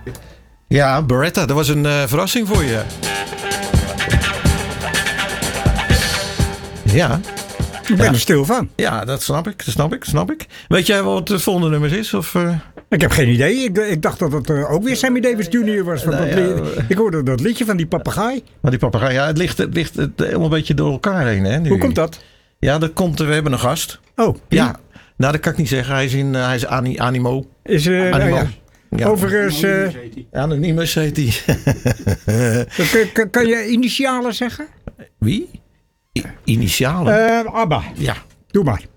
Ja, Beretta, dat was een verrassing voor je. Ja. Ik ben er stil van. Ja, dat snap ik. Weet jij wat het volgende nummer is? Of, Ik heb geen idee. Ik dacht dat het ook weer Sammy Davis Jr. was. Ik hoorde dat liedje van die papegaai. Maar die papegaai, ja, het ligt helemaal een beetje door elkaar heen. Hè, nu. Hoe komt dat? Ja, we hebben een gast. Oh, ja. Nou, dat kan ik niet zeggen. Hij is Animo. Animo. Ja. Overigens... Anonymous heet hij. Kan je initialen zeggen? Wie? Initialen? Abba. Ja. Doe maar.